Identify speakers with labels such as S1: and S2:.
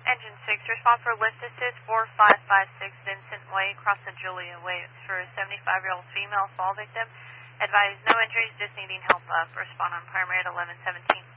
S1: Engine 6, respond for lift assist 4556 Vincent Way, across the Julia Way. It's for a 75-year-old female fall victim. Advise no injuries, just needing help up. Respond on primary at 1117.